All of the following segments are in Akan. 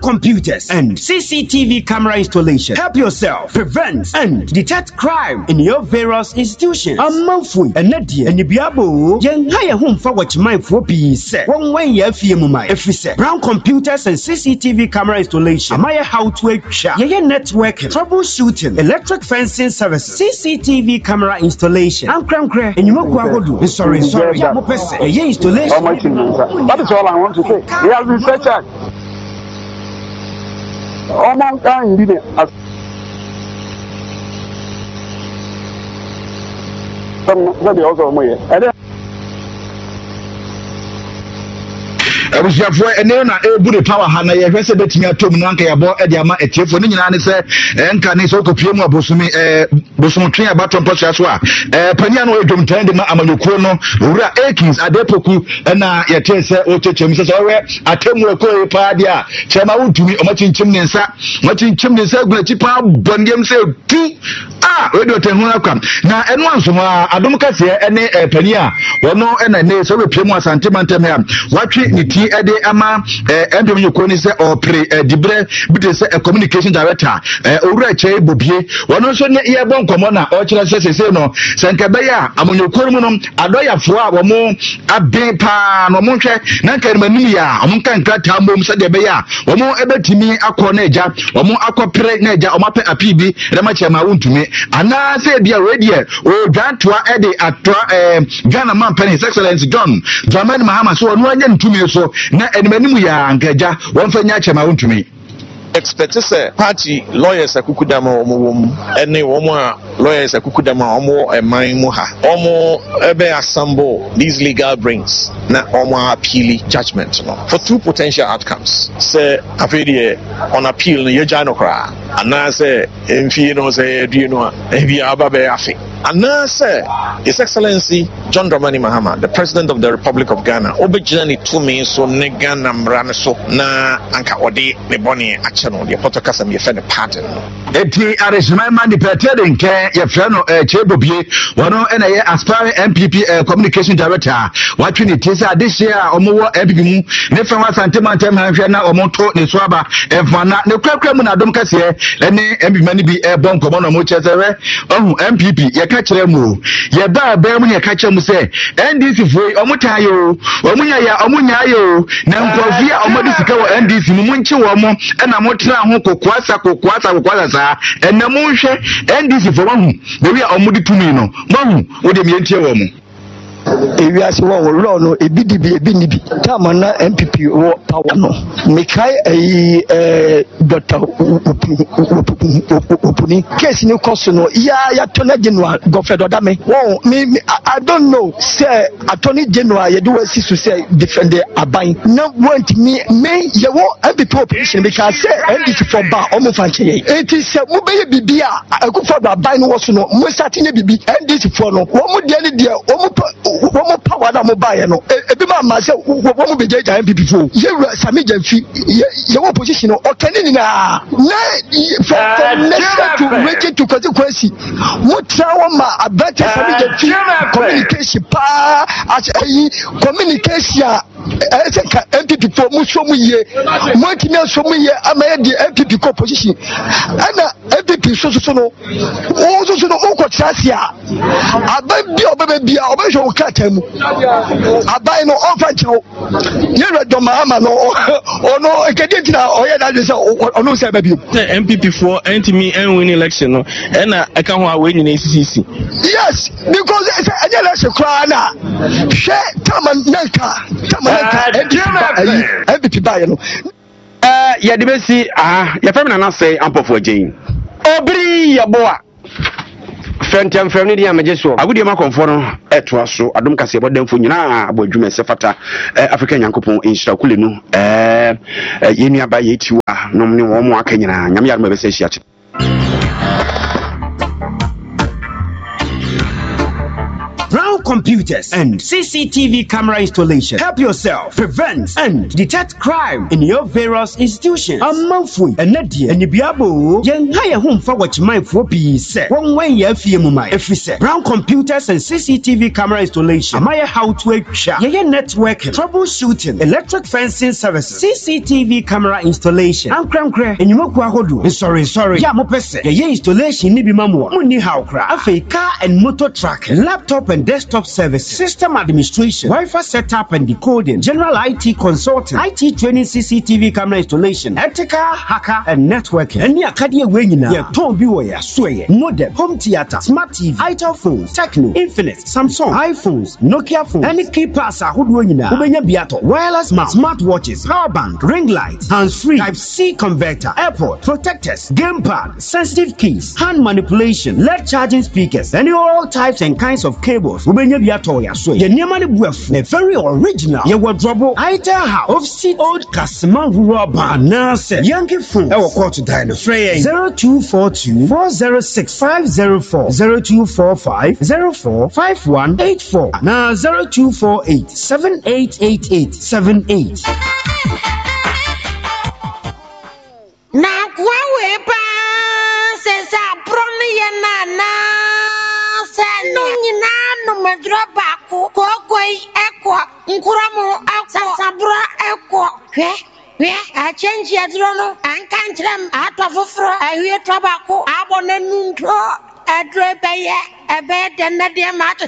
computers and CCTV camera installation. Help yourself, prevent and detect crime in your various institutions. Amanfui enadie enibiabo yen ha ye homfa watchmanfo bi se won wan ye afie mu mai efise Brown Computers and CCTV camera installation. Amaye how to atwa ye networking, troubleshooting, electric fencing services, CCTV camera installation. Ankrankre enyumaku agodu. Sorry, mo pese ye installation. That is all I want to say. He has been searched. All mankind did it. Some also more. Abusiafo ene na ebu de power ha na ye hwese betimi atom no anka yabo e de ama etiefo ne nyina ne se enka ne so kopie mu abosumi bosomtwe abato mposia so a pania no edwom tande ma amanyokuo no owura Akins Adepoku na ye tese o chechem se so we atemu ekoi pa dia chema wutumi o machinchim ne nsa gulachi pa bondiem se tu we do tenhu akam na eno anso a adom kase ene pania wono ena ne so we pie mu asante mantem ya watwe ni ti ede ama endom yoko ni se opre dibre bite se communication director owura che bobie wono so ne ye bon komo na o kire se no senka be ya amonyoko mu no adoyafo a wo mo aben pa no mo hwe na kan manum ya o mo kan krata mbom se de be ya wo mo ebetimi akọ na eja wo mo akọpre na eja o mape apibi re ma chema wontumi ana se bia radio o dwantoa ede atwa Ghana man pen his excellence John Dramani Mahama so no anya ntumi so na enimanimu ya nkaja wonfanya chema wontumi expect say party lawyers akukudama omwom ene womo lawyers akukudama omo eman mu ha omo ebe assemble these legal brains na omo appeal judgment no for two potential outcomes say afedie on appeal no yeja no kra ana say emfie no say du no ebi ababe afi ana say His Excellency John Dramani Mahama, the President of the Republic of Ghana, obejina ni tumi so ne Ghana mrane so na anka ode ne boni no the protocol some your pattern eti arrangement man the pretending ke your friend chebobie wono na ye aspire MPP communication director watwe ni tisa this year omo MPP mu ne fa wasante mantem hanhwe na omo to ne so aba efana ne kwakwa mu na dom kase ne MPP mani bi bon komo no mo chesewe MPP ye ka kire mu ye ba mu ye ka kire mu se NDC foi omo tayo omunya ya omunya yo na nkofia omo di sika wo NDC mu nchi wo mo na mo tra ho kokwasa sa enamo hwe NDC for wahu na wi a omudi tumi no wahu wo de mientie wo mo ewiase wo law no ebi nibi tama na MPP wo power no mekai Dr. Opuni case ni koso no ya Attorney General Godfrey Odame wo me I don't know say Attorney General ye do wasi to say defend aban na want me ye wo MPP opposition because say NDC for ba omo fanche ye it is mo be bibia akufo aban no wo so no mo start nye bibi NDC for no wo mo de ne de omo power na mo buy no ebi ma say wo mo be jeja MPP fo ye Sami Jamfi ye wo position no okani na from next to region to consequence mo trawo ma abete Sami Jamfi communication pa as communication MPP for mo so mo ye mo timi so mo ye ama de MPP ko position ana MPP so no o so no o ko trasia aban bia obebia obehwe o kata mu aban no o fa chewo ye redo Mahama no ono ekedi na oye da say ono say ba bio MPP for antimi win election no na aka ho a we nyina CCC yes because any election kra na hwe tamananka MPP ba ye no ya de besi ya famina na say ampofo agyin obri ya boa Frentam Femini Majeso, I would conform at Wasso, I don't case about them for you now, about Juma Sefata, African Yankopon in Stakulinu, Yenia by Yetua, nominee one more Kenya, Yamia Mabessia. Brown computers, and CCTV camera installation. Help yourself, prevent, and detect crime in your various institutions. A monthly, and Nadia, and Ibiabo, Yen Haya Home for what my 4P said. One way, Yafimuma, if we said Brown computers and CCTV camera installation. Amaya how to work, networking, troubleshooting, electric fencing services, CCTV camera installation. I'm cram, and you know, sorry, yeah, Mopese, your installation, Nibi Mamu, Muni Haukra, Afe car and motor tracking, laptop and desktop service, system administration, Wi-Fi setup and decoding, general IT consulting, IT training, CCTV camera installation, ethical, hacker, and networking. And ya Kadia Wenina, ya Tom Biwaya, Sway, modem, home theater, smart TV, itel phones, Techno, Infinite, Samsung, iPhones, Nokia phones, any key passer, Hoodwinina, Ubenya Biato, wireless mouse, smart watches, power bank, ring light, hands-free, Type-C converter, airport, protectors, gamepad, sensitive keys, hand manipulation, LED charging speakers, and all types and kinds of cables. Ubenya Biato, ya Sway, ya Niamani Buef, the very original, ya wardrobe, itel house, off-seat old Kasima Rubber, Nase, Yankee phone, our quarter dino, 0242 406 504 0245 045184 now 0248 7888 78. Na kwawe pa sesa broni ya na se no nyina no medro ba ko koi ekwa nkuramu akwa sabra ekwa hwe a change ya drono an kantrem atwa foforo ahwe tobako abone nuntro adre beye ebe denade mat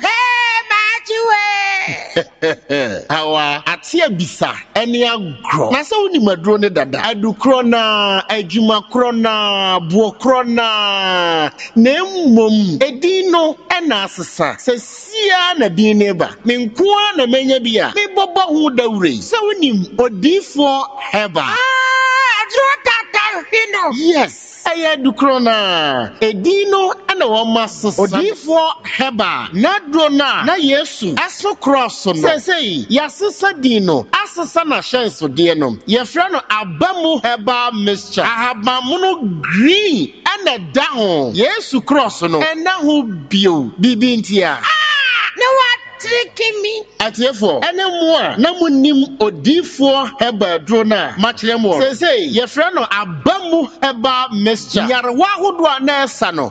Hawa atia bisa eni agro na se woni maduro ne dada adukro na adwuma kro na buo kro na mmom edino ena asesa se sia na din ne ba me nkoa na menya bia me bobo hu dawre se woni odifo heba adro dada hino yes aya dukrona edino ana womasesa odifo heba na drona na yesu aso cross no sei yasesa dino asesa na shenso de no ye fra no abamu heba mixture ahabamu green ana down yesu cross no ena ho bio bibintia no what tricking me atiefo ene mo na munim odifo heba drona machremo sei ye fra no abamu heba mixture yarwa hodo na esa no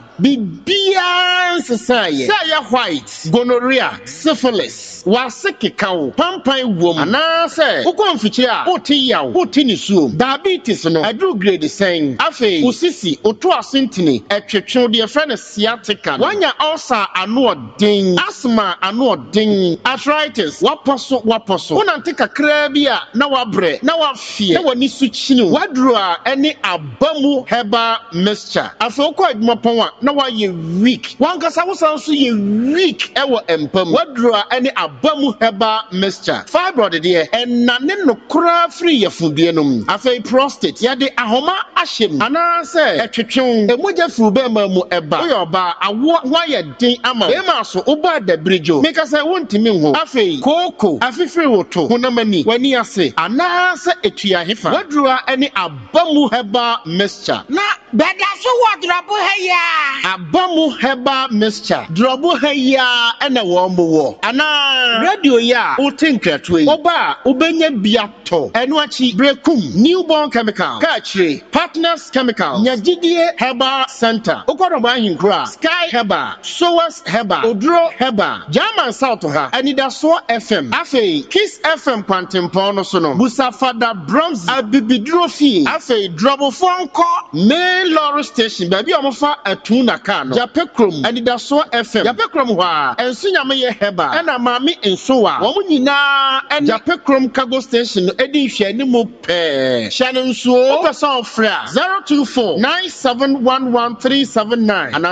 bibia nsesa say white gonorrhea syphilis waseke kawo pampan wom ana say ukonfichire a otiyawo otinisu diabetes no adru grade sen afi usisi oto asentini etwetwe de friend sciatica wanya ulcer anoden asthma anoden arthritis waposo unante kakra bia na wabre na wafie na wani suchini wadru a ene abamu heba mixture afi okọ adwumapon a na waye weak wankasa wosanso ye weak ewo empam wadru a ene abamu heba mixture fibroid de enane no kura free yefudie nom afei prostate yade ahoma ahyem ana se etwetwen emoja furu be ma mu eba oyoba awo waye din ama e ma so oba da brijo make say wontimi ho afei koko afifiri woto honamani wani ase ana se etua hefa wadru a ene abamu heba mixture na beda so wodrobo heya abamu heba mixture drobo heya ene wo mwo ana radio ya utinkratwe oba ubenya biato enu achi brekum newborn chemical kachire partners chemical nyagidie heba center okodo ba hinkra sky heba sowas heba odro heba german south ha anidaso fm afei kiss fm kwantempo no so no busafada bronze abibidro fi afei drobo fonko main lorry station baby omofa atuna ka no japekrom anidaso fm japekrom ho ensunyame ye heba ena mami ensowa wo nyina en japekrom cargo station edi hwe ni mo pe shanon so person fra 024971139 and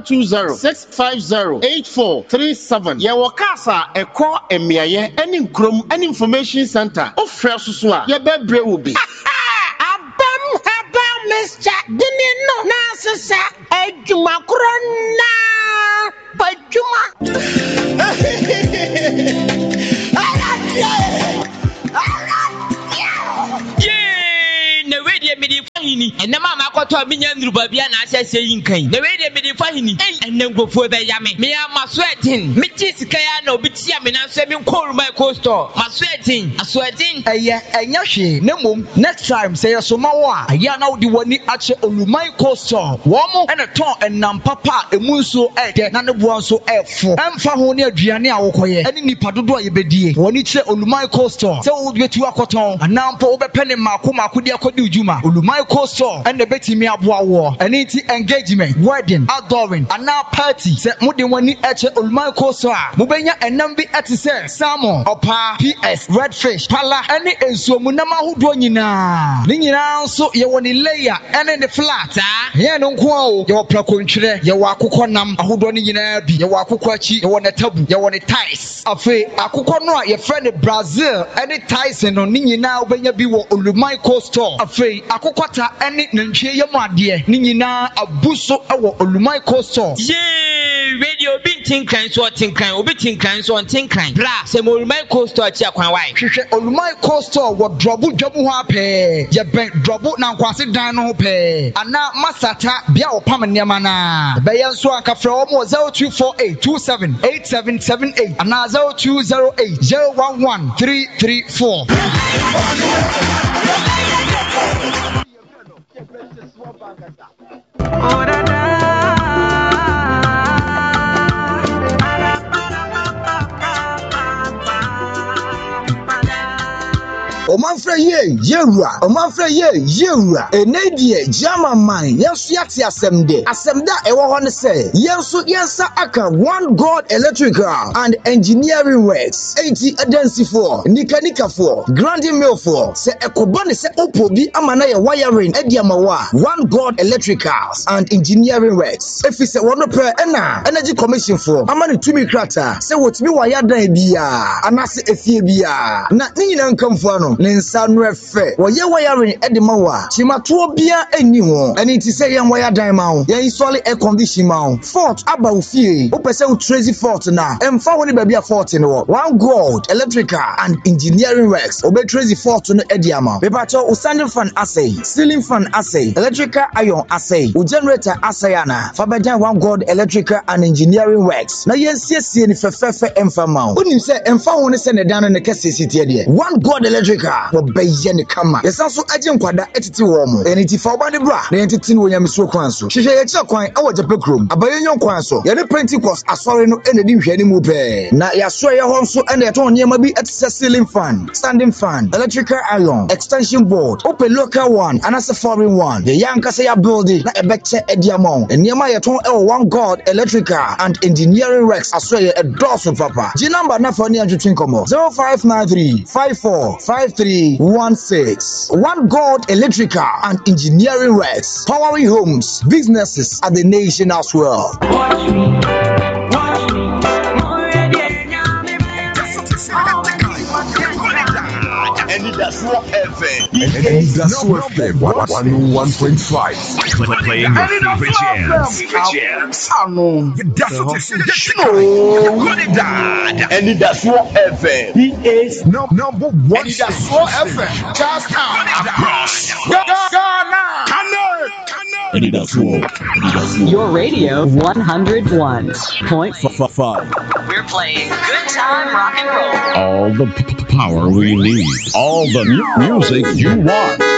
02065084337 ye wo kasa eko emiaye eni nkrom eni information center ofra susu a ye bebre wo bi abam haba Mr. Dinino na sesa adwuma korona badwuma na we de medi kwani enema makoto minya ndruba bia na asese yinkan na we de medi fahini and then go for the yami. Me am my sweating. Me Jessica no bitia me na se me call my coaster. My sweating, a sweating. And yashi, no mum. Next time say so mawa. Ya now the one at Olumai coaster. Wamo and a ton and nam papa a munso ete none of one so f4. I'm Fahonia Gianna Okoye. Any Nipadudo Yebedi. One each Olumai coaster. So would get to a cotton and now for over penny Makuma Kudia Kodu Juma. Olumai coaster and the Betty Mia Boa. And it's engagement, wedding, outdooring, and now party. Say Mudi one at Olumai coaster. Mubenya and Nambi at the salmon, opa, PS, redfish, pala, any so Munama who do Nina so you want layer and in the flat. Yeah, no quo, your Placontre, your Wakukonam, who don't be your Wakukwachi, you want a tabu, you want a ties. Afe, Akukonra, your friend in Brazil, any ties and on Nina when you be Olumai coaster. Afe, Akukota, any Nanche Yamadia, Nina, a busso, our Olumai coaster. Yeah, radio been tinkling, so tinkling, obiting kind, so tinkling. Blah, say Olumai coaster at Yakawai. Olumai coaster, what Drobu Jabu Hape, Jabek Drobu now Quasi Dano Pe, and now Masata, Biao Pamanyamana, Bayan Swaka from 0248 278778, and now 0208 011 334. Omanfre ye yewura omanfre ye yewura enedie jama man yenso yate asemde ewo ho ne se yenso yensa aka One God Electrical and Engineering Works 80 adansi for nika for grinding mill for se ekoba ne se opobi amana ye wiring ediamawa One God Electricals and Engineering Works efi se wono pre na energy commission for amana tumi krata se wotumi waya dan bia anase efie bia na nyina nkamfo ano Nensa nrefe wo ye wiring edemawa chimato bia eni ho eni ti se yen wire dan ma ho yen install air condition ma ho fault aba ofie o pese o tracy fault na emfa ho ne ba bia fault ne wo One God Electrical and Engineering Works o be tracy fault no ediama paper cho o standing fan assay ceiling fan assay electrical iron assay o generator assay na fa bedan One God Electrical and Engineering Works na yen siesie ni fefefe emfa ma ho onim se emfa ho ne se ne dan ne kese sitie de One God Electrical for Bayani Kama. Yes, also Ajin Quada etiti womo. And it's for body bra. The entity when you so kwanso. She share coin our Japan room. Abayon kwanso. Yene Pentecost asori no ene di hwani mu pe. Na ya so ye honso ene ton niema bi at ceiling fan, standing fan, electrical iron, extension board, open local one, and as a foreign one. The young Kasaya building na ebekche ediamon. And niema ye ton One God Electrical and Engineering Works asori a doors of papa. G number na for ni ajutwin komo. 0593 54 5316. One God Electrical and Engineering Works, powering homes, businesses, and the nation as well. And that's what FM. And that's what FM 101.5. Playing your favorite jams. That's what FM. And that's what FM. He is number one. And that's what FM. Just across Ghana. And that's what. Your radio 101.5. We're playing good time rock and roll. All the power we need. All the music you want.